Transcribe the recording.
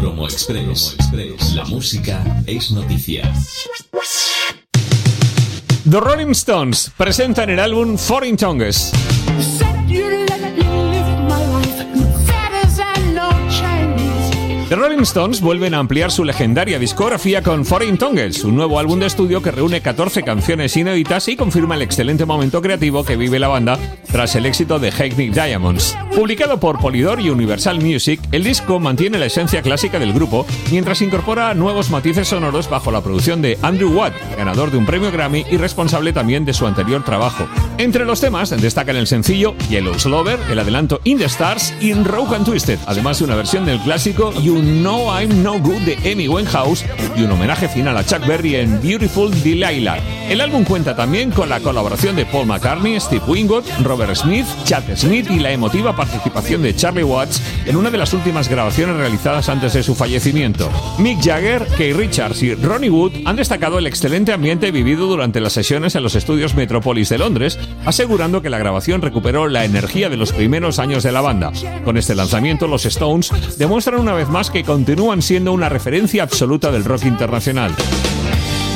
Promo Express. La música es noticia. The Rolling Stones presentan el álbum Foreign Tongues. The Rolling Stones vuelven a ampliar su legendaria discografía con Foreign Tongues, un nuevo álbum de estudio que reúne 14 canciones inéditas y confirma el excelente momento creativo que vive la banda tras el éxito de Hackney Diamonds. Publicado por Polydor y Universal Music, el disco mantiene la esencia clásica del grupo, mientras incorpora nuevos matices sonoros bajo la producción de Andrew Watt, ganador de un premio Grammy y responsable también de su anterior trabajo. Entre los temas destacan el sencillo Yellow Slover, el adelanto In the Stars y Rogue and Twisted, además de una versión del clásico You Know I'm No Good de Amy Winehouse y un homenaje final a Chuck Berry en Beautiful Delilah. El álbum cuenta también con la colaboración de Paul McCartney, Steve Winwood, Robert Smith, Chad Smith y la emotiva participación de Charlie Watts en una de las últimas grabaciones realizadas antes de su fallecimiento. Mick Jagger, Keith Richards y Ronnie Wood han destacado el excelente ambiente vivido durante las sesiones en los estudios Metropolis de Londres, asegurando que la grabación recuperó la energía de los primeros años de la banda. Con este lanzamiento, los Stones demuestran una vez más que continúan siendo una referencia absoluta del rock internacional.